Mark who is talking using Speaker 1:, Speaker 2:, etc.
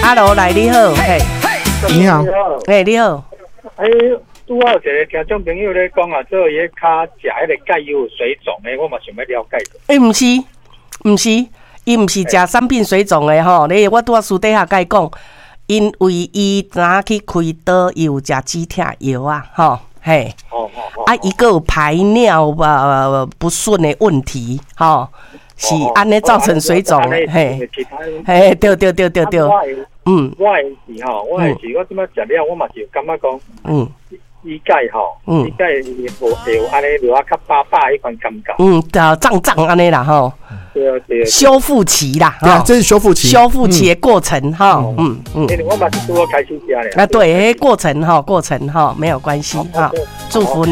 Speaker 1: ，Hello， 来你好，嘿，
Speaker 2: 你好，
Speaker 1: 嘿，你好，
Speaker 3: 拄好有一个听众朋友咧讲啊，做伊骹食迄个钙有水肿诶，我嘛想要了解。
Speaker 1: 毋是，伊毋是食产品水肿诶吼，你我拄啊私底下甲伊讲，因为伊若去开刀，伊有食止痛药啊，吼，嘿，啊，伊个有排尿不顺诶问题，吼。是安尼造成水肿诶，嘿，嘿，对，
Speaker 3: 我是吼，我即摆食了，我嘛是感觉讲，伊钙吼，伊钙有安尼落啊较巴迄款感觉，
Speaker 1: 胀安尼啦吼，
Speaker 3: 对，
Speaker 1: 修复期啦，
Speaker 2: 对啊，这是修复期
Speaker 1: 的过程哈，
Speaker 3: 我嘛是拄好开始食咧，
Speaker 1: 啊，对，过程哈，没有关系哈，祝福你。